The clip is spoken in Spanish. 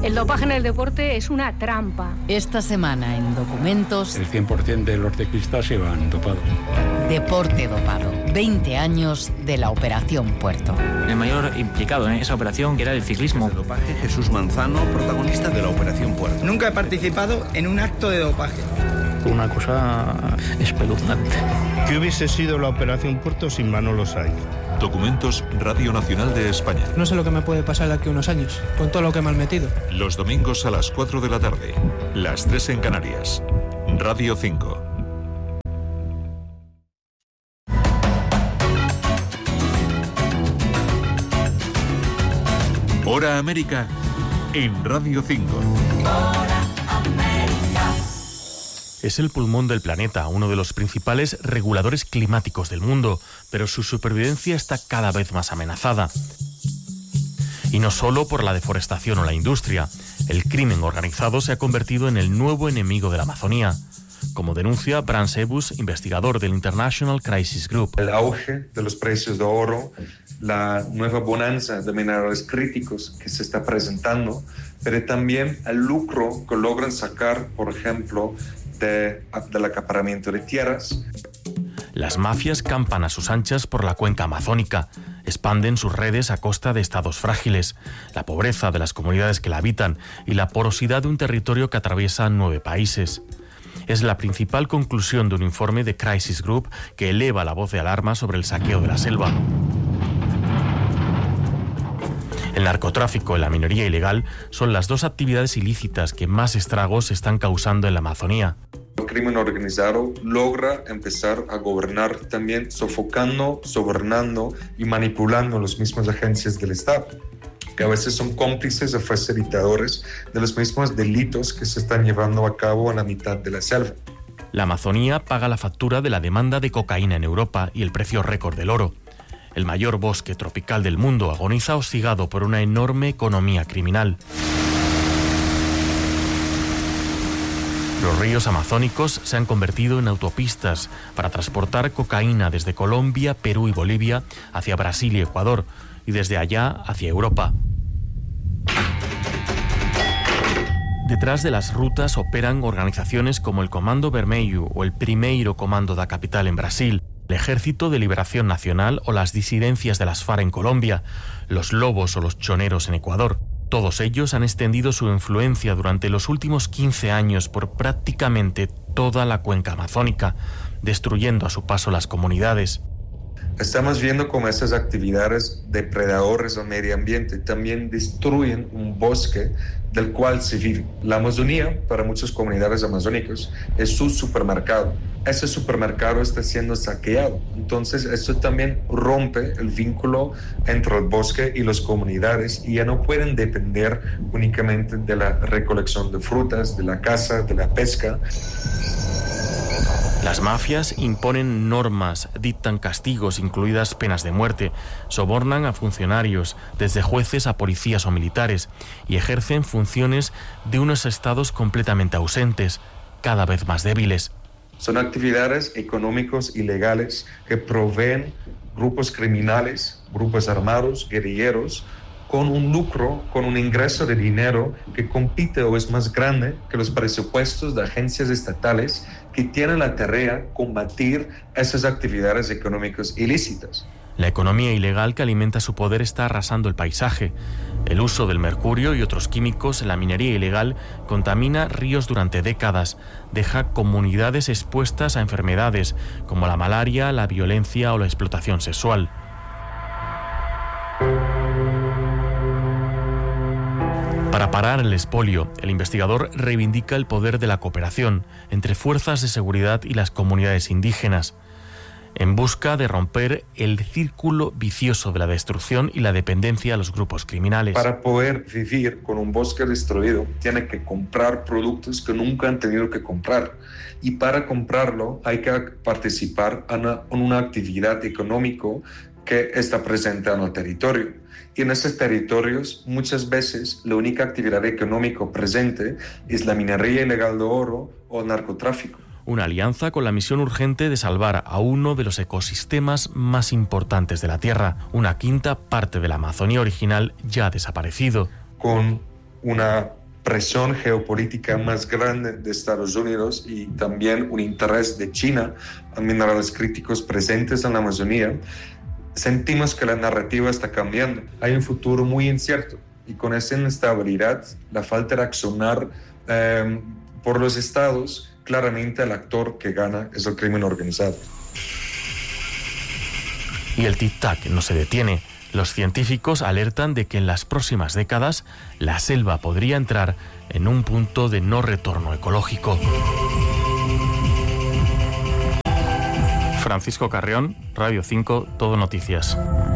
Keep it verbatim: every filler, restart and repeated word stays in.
El dopaje en el deporte es una trampa. Esta semana en Documentos... El cien por ciento de los ciclistas se van dopados. Deporte dopado. veinte años de la Operación Puerto. El mayor implicado en esa operación era el ciclismo. De dopaje, Jesús Manzano, protagonista de la Operación Puerto. Nunca he participado en un acto de dopaje. Una cosa espeluznante. ¿Qué hubiese sido la Operación Puerto sin Manolo Saiz? Documentos, Radio Nacional de España. No sé lo que me puede pasar de aquí a unos años, con todo lo que me han metido. Los domingos a las cuatro de la tarde, las tres en Canarias. Radio cinco. Hora América en Radio cinco. Es el pulmón del planeta, uno de los principales reguladores climáticos del mundo, pero su supervivencia está cada vez más amenazada. Y no solo por la deforestación o la industria. El crimen organizado se ha convertido en el nuevo enemigo de la Amazonía, como denuncia Bran Sebus, investigador del International Crisis Group. El auge de los precios de oro, la nueva bonanza de minerales críticos que se está presentando, pero también el lucro que logran sacar, por ejemplo, de, del acaparamiento de tierras. Las mafias campan a sus anchas por la cuenca amazónica, expanden sus redes a costa de estados frágiles, la pobreza de las comunidades que la habitan y la porosidad de un territorio que atraviesa nueve países. Es la principal conclusión de un informe de Crisis Group que eleva la voz de alarma sobre el saqueo de la selva. El narcotráfico y la minería ilegal son las dos actividades ilícitas que más estragos están causando en la Amazonía. El crimen organizado logra empezar a gobernar también sofocando, sobornando y manipulando las mismas agencias del Estado, que a veces son cómplices o facilitadores de los mismos delitos que se están llevando a cabo en la mitad de la selva. La Amazonía paga la factura de la demanda de cocaína en Europa y el precio récord del oro. El mayor bosque tropical del mundo agoniza hostigado por una enorme economía criminal. Los ríos amazónicos se han convertido en autopistas para transportar cocaína desde Colombia, Perú y Bolivia hacia Brasil y Ecuador, y desde allá hacia Europa. Detrás de las rutas operan organizaciones como el Comando Vermelho o el Primeiro Comando da Capital en Brasil, el Ejército de Liberación Nacional o las disidencias de las FARC en Colombia, los Lobos o los Choneros en Ecuador. Todos ellos han extendido su influencia durante los últimos quince años por prácticamente toda la cuenca amazónica, destruyendo a su paso las comunidades. Estamos viendo cómo esas actividades depredadores al medio ambiente también destruyen un bosque del cual se vive. La Amazonía, para muchas comunidades amazónicas, es su supermercado. Ese supermercado está siendo saqueado. Entonces, esto también rompe el vínculo entre el bosque y las comunidades y ya no pueden depender únicamente de la recolección de frutas, de la caza, de la pesca. Las mafias imponen normas, dictan castigos, incluidas penas de muerte, sobornan a funcionarios, desde jueces a policías o militares, y ejercen funciones de unos estados completamente ausentes, cada vez más débiles. Son actividades económicas ilegales que proveen grupos criminales, grupos armados, guerrilleros, con un lucro, con un ingreso de dinero que compite o es más grande que los presupuestos de agencias estatales que tienen la tarea de combatir esas actividades económicas ilícitas. La economía ilegal que alimenta su poder está arrasando el paisaje. El uso del mercurio y otros químicos en la minería ilegal contamina ríos durante décadas, deja comunidades expuestas a enfermedades como la malaria, la violencia o la explotación sexual. Para parar el expolio, el investigador reivindica el poder de la cooperación entre fuerzas de seguridad y las comunidades indígenas, en busca de romper el círculo vicioso de la destrucción y la dependencia a los grupos criminales. Para poder vivir con un bosque destruido, tiene que comprar productos que nunca han tenido que comprar. Y para comprarlo hay que participar en una, en una actividad económica que está presente en el territorio. Y en esos territorios, muchas veces, la única actividad económica presente es la minería ilegal de oro o el narcotráfico. Una alianza con la misión urgente de salvar a uno de los ecosistemas más importantes de la Tierra, una quinta parte de la Amazonía original ya desaparecido. Con una presión geopolítica más grande de Estados Unidos y también un interés de China a minerales críticos presentes en la Amazonía, sentimos que la narrativa está cambiando. Hay un futuro muy incierto y con esa inestabilidad, la falta de accionar eh, por los estados, claramente el actor que gana es el crimen organizado. Y el tic-tac no se detiene. Los científicos alertan de que en las próximas décadas la selva podría entrar en un punto de no retorno ecológico. Francisco Carrión, Radio cinco, Todo Noticias.